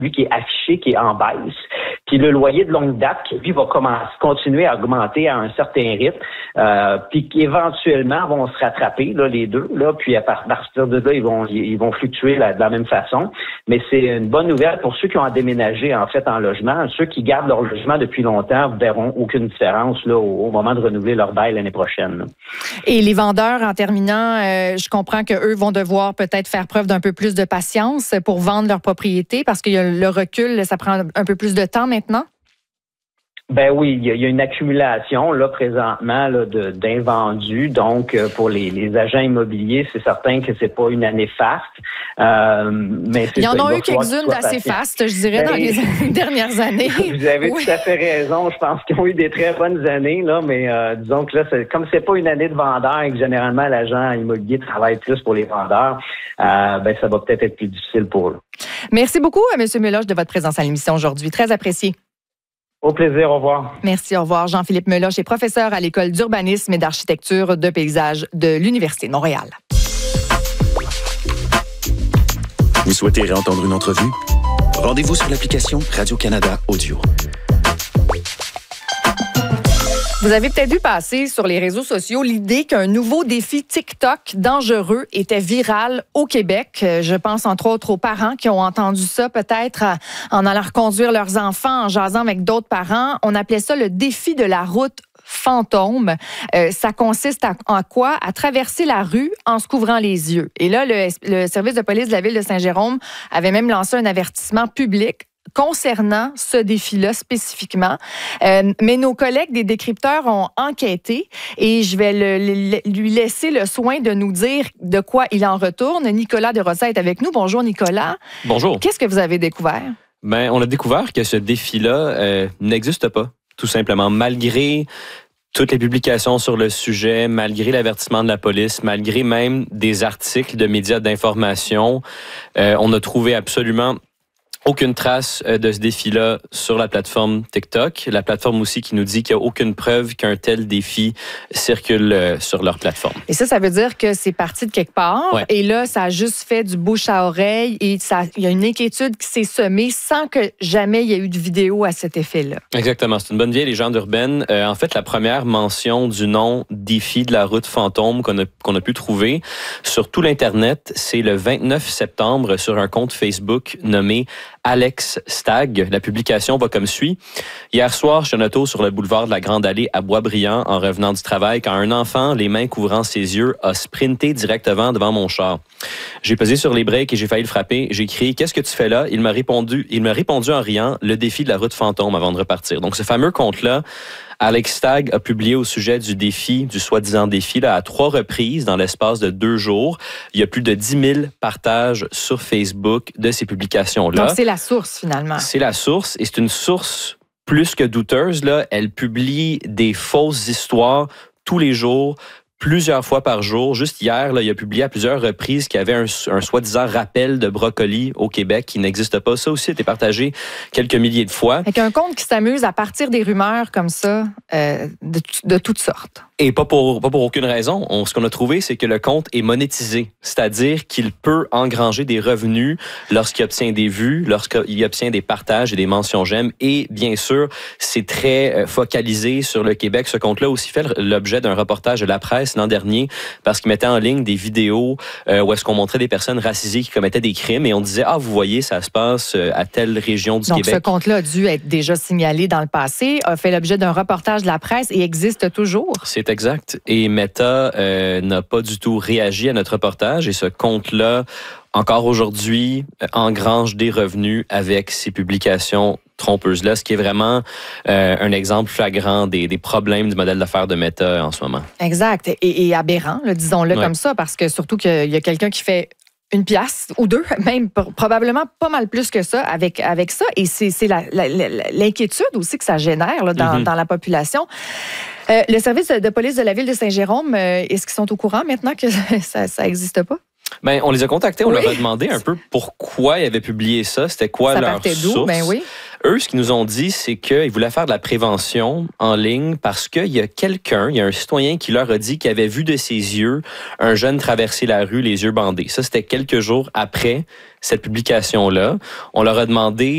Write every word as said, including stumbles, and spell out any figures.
lui qui est affiché, qui est en baisse. Puis le loyer de longue date, qui lui va commencer, continuer à augmenter à un certain rythme, euh, puis qui éventuellement vont se rattraper là les deux là, puis à partir de là ils vont ils vont fluctuer là, de la même façon. Mais c'est une bonne nouvelle pour ceux qui ont déménagé en fait en logement. Ceux qui gardent leur logement depuis longtemps verront aucune différence là au, au moment de renouveler leur bail l'année prochaine. Là. Et les vendeurs, en terminant, euh, je comprends que eux vont devoir peut-être faire preuve d'un peu plus de patience pour vendre leur propriété parce qu'il y a le recul, ça prend un peu plus de temps maintenant? Ben oui, il y, a, il y a une accumulation là présentement là, de, d'invendus. Donc, euh, pour les, les agents immobiliers, c'est certain que c'est pas une année faste. Euh, mais c'est il y en ça, a eu quelques-unes d'assez fastes, je dirais, ben, dans les dernières années. Vous avez oui. tout à fait raison. Je pense qu'ils ont eu des très bonnes années, là, mais euh, disons que là, c'est, comme c'est pas une année de vendeurs et que généralement l'agent immobilier travaille plus pour les vendeurs, euh, ben ça va peut-être être plus difficile pour eux. Merci beaucoup, M. Meloche, de votre présence à l'émission aujourd'hui. Très apprécié. Au plaisir, au revoir. Merci, au revoir. Jean-Philippe Meloche est professeur à l'École d'urbanisme et d'architecture de paysage de l'Université de Montréal. Vous souhaitez réentendre une entrevue? Rendez-vous sur l'application Radio-Canada Audio. Vous avez peut-être vu passer sur les réseaux sociaux l'idée qu'un nouveau défi TikTok dangereux était viral au Québec. Je pense entre autres aux parents qui ont entendu ça peut-être en allant reconduire leurs enfants, en jasant avec d'autres parents. On appelait ça le défi de la route fantôme. Euh, ça consiste à, en quoi? À traverser la rue en se couvrant les yeux. Et là, le, le service de police de la ville de Saint-Jérôme avait même lancé un avertissement public concernant ce défi-là spécifiquement. Euh, mais nos collègues des décrypteurs ont enquêté et je vais le, le, lui laisser le soin de nous dire de quoi il en retourne. Nicolas Desrosiers est avec nous. Bonjour, Nicolas. Bonjour. Qu'est-ce que vous avez découvert? Ben, on a découvert que ce défi-là euh, n'existe pas, tout simplement, malgré toutes les publications sur le sujet, malgré l'avertissement de la police, malgré même des articles de médias d'information. Euh, on a trouvé absolument aucune trace de ce défi-là sur la plateforme TikTok. La plateforme aussi qui nous dit qu'il n'y a aucune preuve qu'un tel défi circule sur leur plateforme. Et ça, ça veut dire que c'est parti de quelque part. Ouais. Et là, ça a juste fait du bouche à oreille et ça, il y a une inquiétude qui s'est semée sans que jamais il y ait eu de vidéo à cet effet-là. Exactement. C'est une bonne vieille légende urbaine. Euh, en fait, la première mention du nom défi de la route fantôme qu'on a, qu'on a pu trouver sur tout l'Internet, c'est le vingt-neuf septembre sur un compte Facebook nommé Alex Stag. La publication va comme suit. Hier soir, je suis en auto sur le boulevard de la Grande Allée à Boisbriand en revenant du travail quand un enfant, les mains couvrant ses yeux, a sprinté directement devant mon char. J'ai pesé sur les breaks et j'ai failli le frapper. J'ai crié « Qu'est-ce que tu fais là? » Il m'a répondu, il m'a répondu en riant « Le défi de la route fantôme » avant de repartir. Donc ce fameux compte-là, Alex Stag a publié au sujet du défi, du soi-disant défi, là, à trois reprises dans l'espace de deux jours. Il y a plus de dix mille partages sur Facebook de ces publications-là. Donc, c'est la source, finalement. C'est la source, et c'est une source plus que douteuse, là. Elle publie des fausses histoires tous les jours, plusieurs fois par jour. Juste hier, là, il a publié à plusieurs reprises qu'il y avait un, un soi-disant rappel de brocoli au Québec qui n'existe pas. Ça aussi a été partagé quelques milliers de fois. Avec un compte qui s'amuse à partir des rumeurs comme ça, euh, de, de toutes sortes. Et pas pour, pas pour aucune raison. On, ce qu'on a trouvé, c'est que le compte est monétisé. C'est-à-dire qu'il peut engranger des revenus lorsqu'il obtient des vues, lorsqu'il obtient des partages et des mentions j'aime. Et bien sûr, c'est très focalisé sur le Québec. Ce compte-là a aussi fait l'objet d'un reportage de la presse l'an dernier parce qu'il mettait en ligne des vidéos euh, où est-ce qu'on montrait des personnes racisées qui commettaient des crimes et on disait « Ah, vous voyez, ça se passe à telle région du Donc, Québec. » Donc, ce compte-là a dû être déjà signalé dans le passé, a fait l'objet d'un reportage de la presse et existe toujours. C'est exact. Et Meta euh, n'a pas du tout réagi à notre reportage et ce compte-là, encore aujourd'hui, engrange des revenus avec ces publications trompeuses-là, ce qui est vraiment euh, un exemple flagrant des, des problèmes du modèle d'affaires de Meta en ce moment. Exact. Et, et aberrant, là, disons-le ouais. comme ça, parce que surtout qu'il y a quelqu'un qui fait une pièce ou deux, même probablement pas mal plus que ça avec, avec ça. Et c'est, c'est la, la, la, l'inquiétude aussi que ça génère là, dans, mm-hmm. dans la population. Euh, le service de police de la ville de Saint-Jérôme, euh, est-ce qu'ils sont au courant maintenant que ça n'existe pas? Ben, on les a contactés, on oui. leur a demandé un peu pourquoi ils avaient publié ça, c'était quoi ça leur source. Ben oui. Eux, ce qu'ils nous ont dit, c'est qu'ils voulaient faire de la prévention en ligne parce qu'il y a quelqu'un, il y a un citoyen qui leur a dit qu'il avait vu de ses yeux un jeune traverser la rue les yeux bandés. Ça, c'était quelques jours après cette publication-là. On leur a demandé